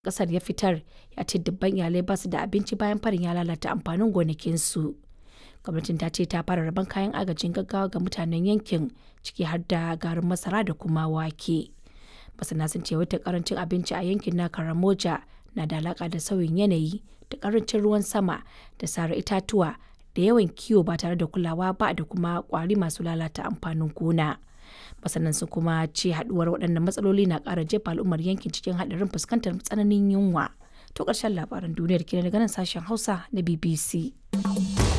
kasar ya fitar ya ce dubban iyalai ba su da abinci bayan farin ya lalata amfanin gonakinsu. Gwamnatin ta ce ta fara rabon kayan agajin gaggawa ga mutanen yankin ciki har da garin masara da kuma wake. Masana sun ce wata karancin abinci a yankin na Karamoja na da alaka da sauyin yanayi da karancin ruwan sama da sare itatuwa da yawan kiwo ba tare da kulawa ba da kuma kwari masu lalata amfanin gona. Masanan sun kuma ce haduwar waɗannan matsaloli na ƙara jefa al'ummar yankin cikin haɗarin fuskantar tsananin yunwa. To ƙarshen labaran duniyar kenan daga nan sashen Hausa na BBC.